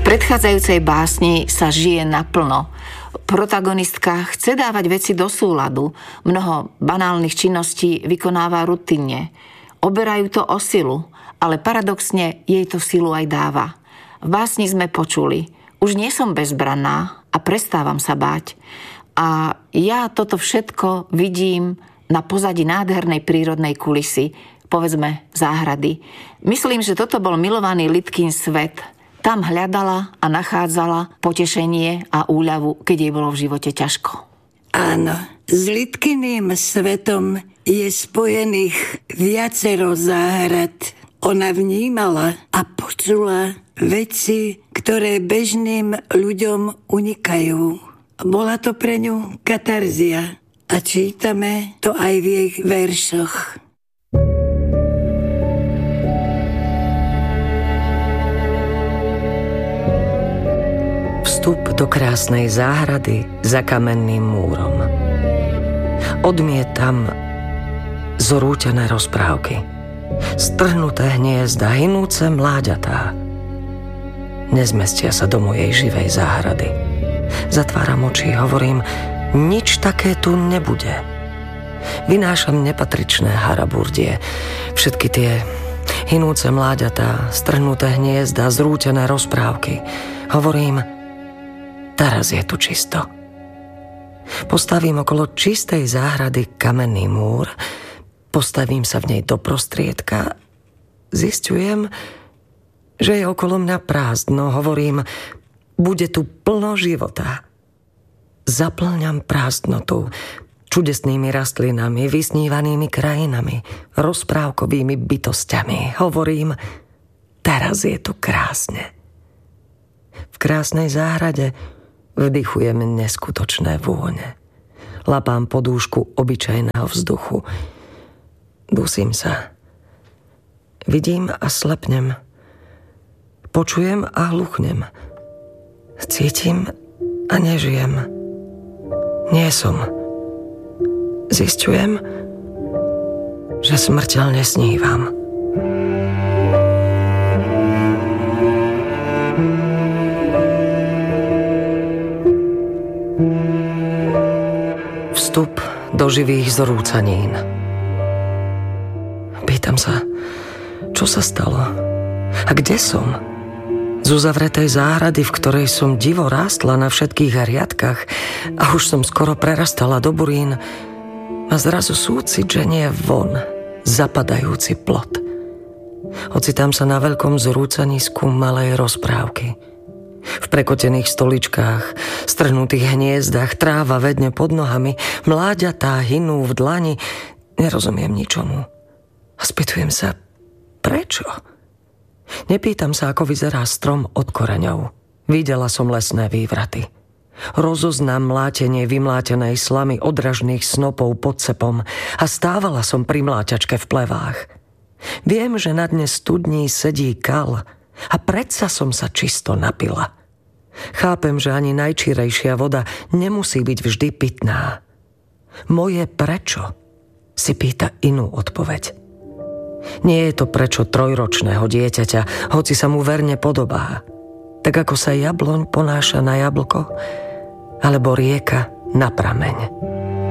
predchádzajúcej básni sa žije naplno. Protagonistka chce dávať veci do súladu. Mnoho banálnych činností vykonáva rutinne. Oberajú to o silu, ale paradoxne jej to silu aj dáva. V básni sme počuli: už nie som bezbranná a prestávam sa báť. A ja toto všetko vidím na pozadí nádhernej prírodnej kulisy, povedzme záhrady. Myslím, že toto bol milovaný Lidkin svet. Tam hľadala a nachádzala potešenie a úľavu, keď jej bolo v živote ťažko. Áno, s Lidkyným svetom je spojených viacero záhrad. Ona vnímala a počula veci, ktoré bežným ľuďom unikajú. Bola to pre ňu katarzia a čítame to aj v jej veršoch. Vstup do krásnej záhrady za kamenným múrom. Odmietam zorútené rozprávky, strhnuté hniezda, hynúce mláďatá. Nezmestia sa do mojej živej záhrady. Zatváram oči, hovorím: nič také tu nebude. Vynášam nepatričné haraburdie, všetky tie hynúce mláďatá, strhnuté hniezda, zrútené rozprávky. Hovorím: teraz je tu čisto. Postavím okolo čistej záhrady kamenný múr, postavím sa v nej do prostriedka, zisťujem, že je okolo mňa prázdno. Hovorím: bude tu plno života. Zaplňam prázdnotu čudesnými rastlinami, vysnívanými krajinami, rozprávkovými bytosťami. Hovorím: teraz je tu krásne. V krásnej záhrade vdychujem neskutočné vône. Lapám podúšku obyčajného vzduchu. Dusím sa. Vidím a slepnem. Počujem a hluchnem. Cítim a nežijem. Nie som. Zisťujem, že smrteľne snívam. Vstup do živých zrúcanín. Pýtam sa, čo sa stalo? A kde som? Z uzavretej záhrady, v ktorej som divo rástla na všetkých hriadkach a už som skoro prerastala do burín, a zrazu súcit, že nie von, zapadajúci plot. Ocitám sa na veľkom zrúcanisku malej rozprávky. V prekotených stoličkách, strhnutých hniezdach, tráva vedne pod nohami, mláďatá hynú v dlani, nerozumiem ničomu. A spýtujem sa, prečo? Nepýtam sa, ako vyzerá strom od koreňov. Videla som lesné vývraty. Rozoznám mlátenie vymlátenej slamy odražných snopov pod cepom a stávala som pri mláťačke v plevách. Viem, že na dne studní sedí kal a predsa som sa čisto napila. Chápem, že ani najčírejšia voda nemusí byť vždy pitná. Moje prečo si pýta inú odpoveď. Nie je to prečo trojročného dieťaťa, hoci sa mu verne podobá. Tak ako sa jabloň ponáša na jablko, alebo rieka na prameň.